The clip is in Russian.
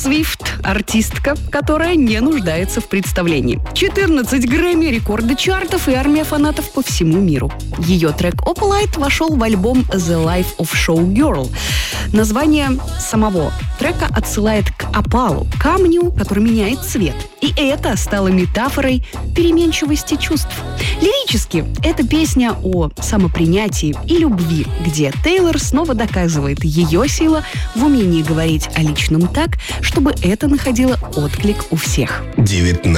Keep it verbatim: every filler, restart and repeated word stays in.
Свифт – артистка, которая не нуждается в представлении. четырнадцать Грэмми, рекорды чартов и армия фанатов по всему миру. Ее трек «Opalite» вошел в альбом «The Life of Showgirl». Название самого трека отсылает к опалу, камню, который меняет цвет. И это стало метафорой переменчивости чувств. Лирически, это песня о самопринятии и любви, где Тейлор снова доказывает ее сила в умении говорить о личном так, чтобы это находило отклик у всех. девятнадцать